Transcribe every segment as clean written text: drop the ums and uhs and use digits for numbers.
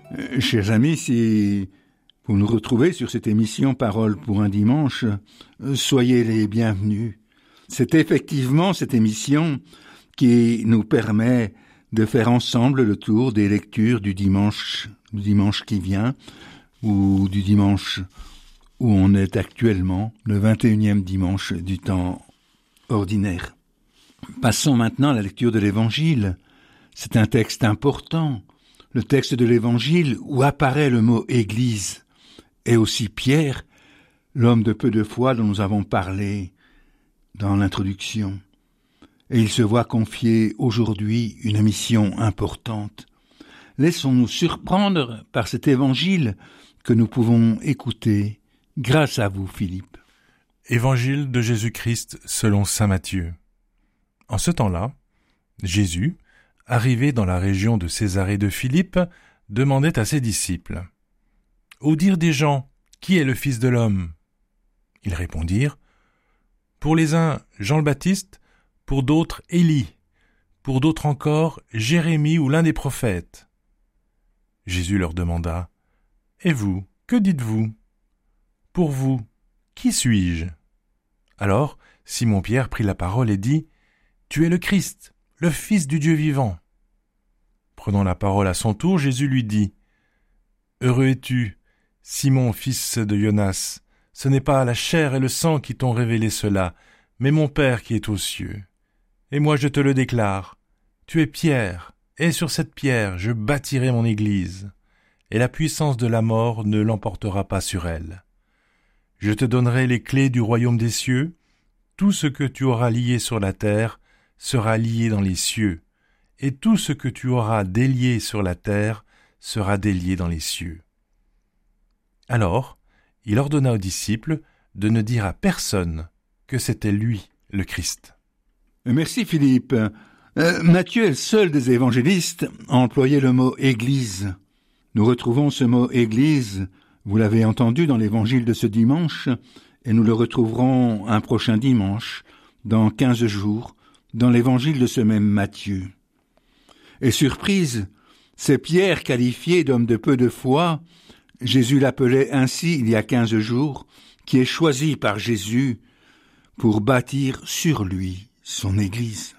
Chers amis, si vous nous retrouvez sur cette émission Parole pour un dimanche, soyez les bienvenus. C'est effectivement cette émission qui nous permet de faire ensemble le tour des lectures du dimanche qui vient, ou du dimanche où on est actuellement, le 21e dimanche du temps ordinaire. Passons maintenant à la lecture de l'Évangile. C'est un texte important, le texte de l'Évangile où apparaît le mot « Église » et aussi Pierre, l'homme de peu de foi dont nous avons parlé dans l'introduction. Et il se voit confier aujourd'hui une mission importante. Laissons-nous surprendre par cet Évangile que nous pouvons écouter grâce à vous, Philippe. Évangile de Jésus-Christ selon saint Matthieu. En ce temps-là, Jésus, arrivé dans la région de Césarée de Philippe, demandait à ses disciples : « Au dire des gens, qui est le Fils de l'homme ?» Ils répondirent : « Pour les uns, Jean le Baptiste, pour d'autres, Élie, pour d'autres encore, Jérémie ou l'un des prophètes. » Jésus leur demanda : « Et vous, que dites-vous ? Pour vous, qui suis-je » Alors Simon-Pierre prit la parole et dit : « Tu es le Christ, le Fils du Dieu vivant. » Prenant la parole à son tour, Jésus lui dit : « Heureux es-tu, Simon, fils de Jonas, ce n'est pas la chair et le sang qui t'ont révélé cela, mais mon Père qui est aux cieux. Et moi je te le déclare, tu es Pierre, et sur cette pierre je bâtirai mon église, et la puissance de la mort ne l'emportera pas sur elle. Je te donnerai les clés du royaume des cieux, tout ce que tu auras lié sur la terre sera lié dans les cieux, et tout ce que tu auras délié sur la terre sera délié dans les cieux. » Alors, il ordonna aux disciples de ne dire à personne que c'était lui, le Christ. Merci Philippe. Matthieu est le seul des évangélistes à employer le mot « Église ». Nous retrouvons ce mot « Église », vous l'avez entendu dans l'évangile de ce dimanche, et nous le retrouverons un prochain dimanche, dans 15 jours, dans l'évangile de ce même Matthieu. Et surprise, c'est Pierre qualifié d'homme de peu de foi, Jésus l'appelait ainsi il y a 15 jours, qui est choisi par Jésus pour bâtir sur lui son Église.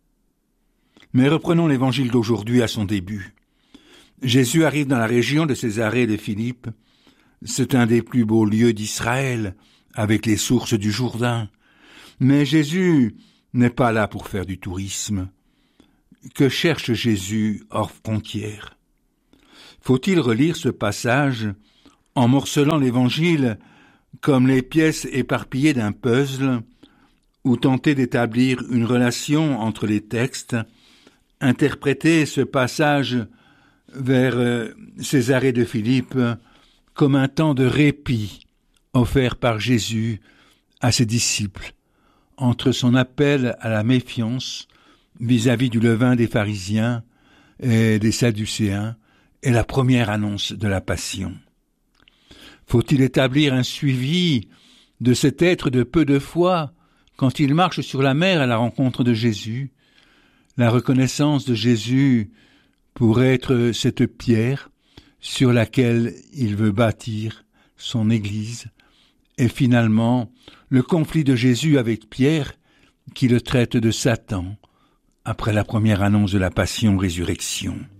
Mais reprenons l'évangile d'aujourd'hui à son début. Jésus arrive dans la région de Césarée de Philippe. C'est un des plus beaux lieux d'Israël, avec les sources du Jourdain. Mais Jésus n'est pas là pour faire du tourisme. Que cherche Jésus hors frontières ? Faut-il relire ce passage en morcelant l'Évangile comme les pièces éparpillées d'un puzzle, ou tenter d'établir une relation entre les textes, interpréter ce passage vers Césarée de Philippe comme un temps de répit offert par Jésus à ses disciples entre son appel à la méfiance vis-à-vis du levain des pharisiens et des sadducéens et la première annonce de la passion. Faut-il établir un suivi de cet être de peu de foi quand il marche sur la mer à la rencontre de Jésus? La reconnaissance de Jésus pour être cette pierre sur laquelle il veut bâtir son Église, et finalement le conflit de Jésus avec Pierre qui le traite de Satan après la première annonce de la passion-résurrection.